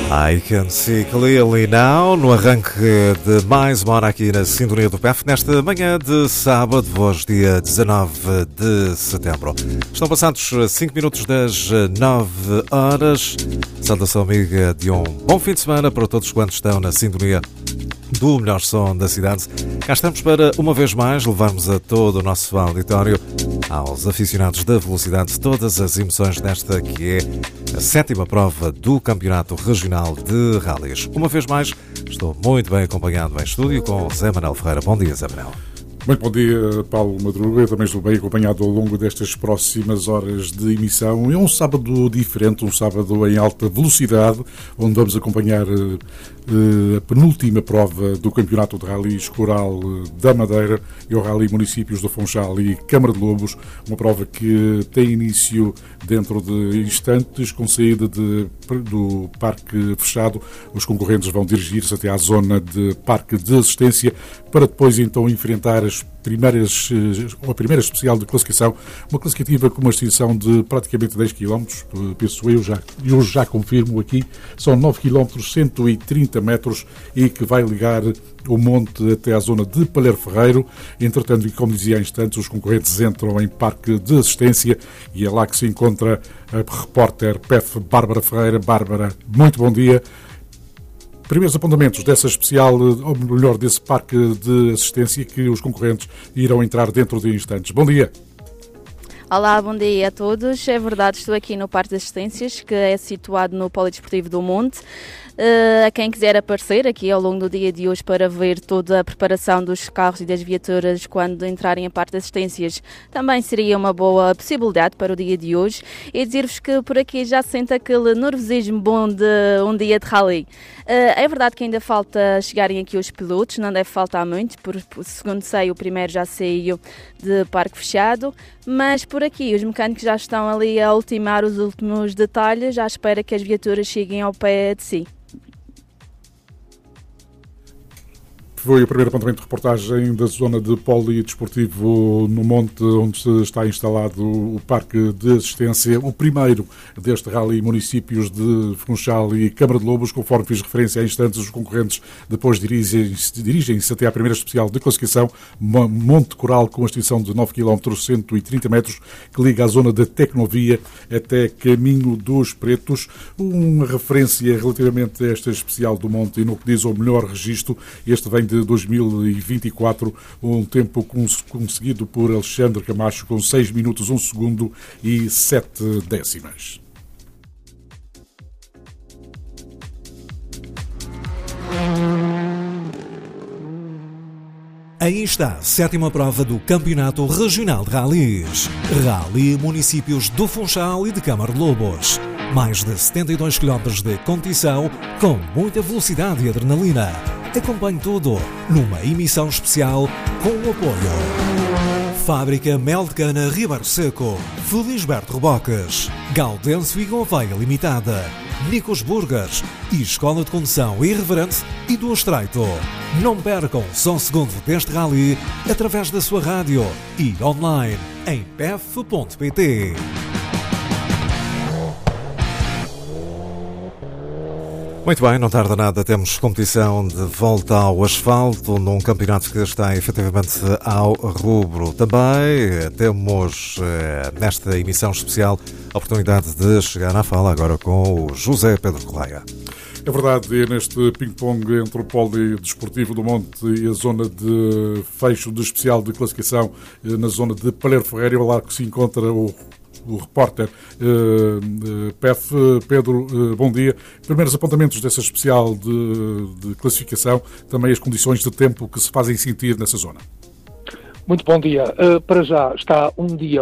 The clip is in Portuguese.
I can see clearly now, no arranque de mais uma hora aqui na Sintonia do PEF, nesta manhã de sábado, hoje dia 19 de setembro. Estão passados 5 minutos das 9 horas. Saudação amiga de um bom fim de semana para todos quantos estão na sintonia do melhor som da cidade. Cá estamos para, uma vez mais, levarmos a todo o nosso auditório, aos aficionados da velocidade, todas as emoções desta que é a 7ª prova do Campeonato Regional de Rallys. Uma vez mais, estou muito bem acompanhado em estúdio com Zé Manuel Ferreira. Bom dia, Zé Manuel. Muito bom dia, Paulo Madruga. Eu também estou bem acompanhado ao longo destas próximas horas de emissão. É um sábado diferente, um sábado em alta velocidade, onde vamos acompanhar a penúltima prova do Campeonato de Rallys Coral da Madeira e o Rally Municípios do Funchal e Câmara de Lobos, uma prova que tem início dentro de instantes, com saída do parque fechado. Os concorrentes vão dirigir-se até à zona de parque de assistência para depois então enfrentar a primeira especial de classificação, uma classificativa com uma extensão de praticamente 10 km, penso eu já confirmo aqui, são 9 km, 130 metros e que vai ligar o monte até à zona de Palheiro Ferreiro. Entretanto, e como dizia há instantes, os concorrentes entram em parque de assistência e é lá que se encontra a repórter PEF Bárbara Ferreira. Bárbara, muito bom dia. Primeiros apontamentos dessa especial, ou melhor, desse parque de assistência que os concorrentes irão entrar dentro de instantes. Bom dia. Olá, bom dia a todos. É verdade, estou aqui no Parque de Assistências, que é situado no Polidesportivo do Monte. A quem quiser aparecer aqui ao longo do dia de hoje para ver toda a preparação dos carros e das viaturas quando entrarem em Parque de Assistências, também seria uma boa possibilidade para o dia de hoje. E dizer-vos que por aqui já se sente aquele nervosismo bom de um dia de rally. É verdade que ainda falta chegarem aqui os pilotos, não deve faltar muito, segundo sei, o primeiro já saiu de parque fechado, mas por aqui os mecânicos já estão ali a ultimar os últimos detalhes, à espera que as viaturas cheguem ao pé de si. Foi o primeiro apontamento de reportagem da zona de polidesportivo no Monte, onde está instalado o Parque de Assistência, o primeiro deste Rally Municípios de Funchal e Câmara de Lobos. Conforme fiz referência há instantes, os concorrentes depois dirigem-se até à primeira especial de classificação, Monte Coral, com a extensão de 9 km, 130 metros, que liga a zona da Tecnovia até Caminho dos Pretos. Uma referência relativamente a esta especial do Monte e no que diz ao melhor registro, este vem de 2024, um tempo conseguido por Alexandre Camacho com 6 minutos, 1 segundo e 7 décimas. Aí está a 7ª prova do Campeonato Regional de Rallys. Rally Municípios do Funchal e de Câmara de Lobos. Mais de 72 km de competição com muita velocidade e adrenalina. Acompanhe tudo numa emissão especial com o apoio Fábrica Mel de Cana Ribeiro Seco, Felisberto Reboques, Gaudense e Gouveia Limitada, Nicos Burgers e Escola de Condução Irreverente e do Estreito. Não percam só um segundo deste rally através da sua rádio e online em pef.pt. Muito bem, não tarda nada, temos competição de volta ao asfalto num campeonato que está efetivamente ao rubro. Também temos nesta emissão especial a oportunidade de chegar à fala agora com o José Pedro Correia. É verdade, é neste ping-pong entre o Polidesportivo do Monte e a zona de fecho de especial de classificação na zona de Palheiro Ferreira, lá que se encontra o repórter PEF. Pedro, bom dia. Primeiros apontamentos dessa especial de classificação, também as condições de tempo que se fazem sentir nessa zona. Muito bom dia. Para já está um dia